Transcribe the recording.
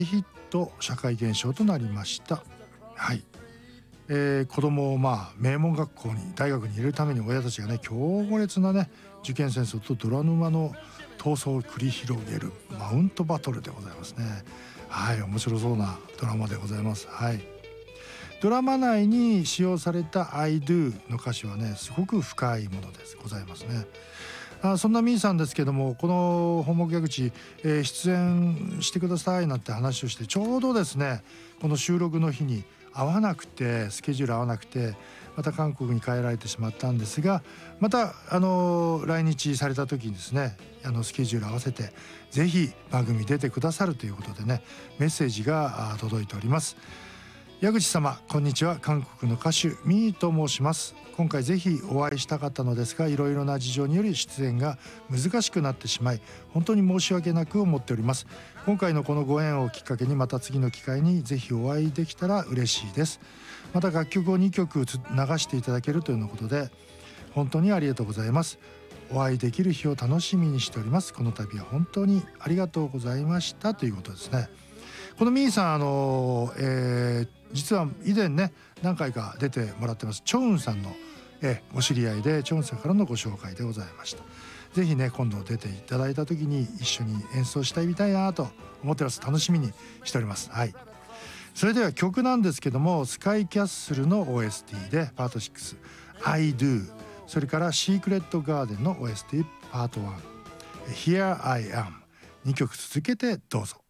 ヒット社会現象となりました。はい、子供を名門学校に大学に入れるために親たちがね強烈なね受験戦争と泥沼の闘争を繰り広げるマウントバトルでございますね。はい、面白そうなドラマでございます。はい、ドラマ内に使用された I do の歌詞はねすごく深いものですございますね。そんなミーさんですけども、この本木矢口、出演してくださいなんて話をして、ちょうどですねこの収録の日に合わなくて、スケジュール合わなくてまた韓国に帰られてしまったんですが、また来日された時にですねスケジュール合わせてぜひ番組に出てくださるということでねメッセージが届いております。矢口様こんにちは、韓国の歌手ミーと申します。今回ぜひお会いしたかったのですが、いろいろな事情により出演が難しくなってしまい本当に申し訳なく思っております。今回のこのご縁をきっかけにまた次の機会にぜひお会いできたら嬉しいです。また楽曲を2曲流していただけるというのことで本当にありがとうございます。お会いできる日を楽しみにしております。この度は本当にありがとうございましたということですね。このミーさん実は以前ね何回か出てもらってますチョウンさんの、お知り合いでチョウンさんからのご紹介でございました。ぜひね今度出ていただいた時に一緒に演奏してみたいなと思ってます。楽しみにしております。はい、それでは曲なんですけども、スカイキャッスルの OST でパート6 I do、 それからシークレットガーデンの OST パート1 Here I am、 2曲続けてどうぞ。